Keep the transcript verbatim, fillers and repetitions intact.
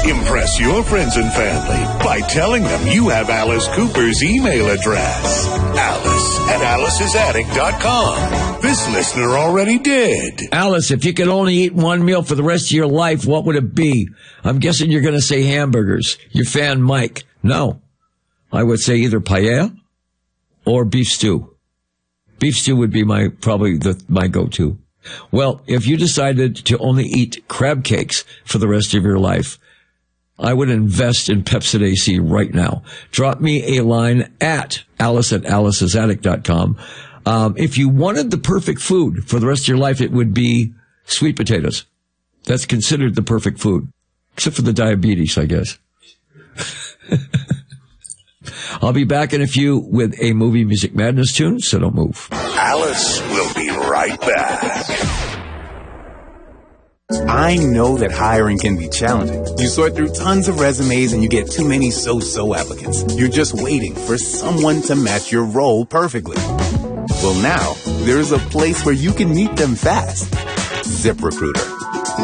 Impress your friends and family by telling them you have Alice Cooper's email address. Alice at alice's attic dot com. This listener already did. Alice, if you could only eat one meal for the rest of your life, what would it be? I'm guessing you're going to say hamburgers. Your fan Mike. No. I would say either paella or beef stew. Beef stew would be my probably the my go-to. Well, if you decided to only eat crab cakes for the rest of your life, I would invest in Pepsid A C right now. Drop me a line at alice at alice's attic dot com. Um, if you wanted the perfect food for the rest of your life, it would be sweet potatoes. That's considered the perfect food, except for the diabetes, I guess. I'll be back in a few with a movie Music Madness tune, so don't move. Alice will be right back. I know that hiring can be challenging. You sort through tons of resumes and you get too many so-so applicants. You're just waiting for someone to match your role perfectly. Well, now, there's a place where you can meet them fast. ZipRecruiter.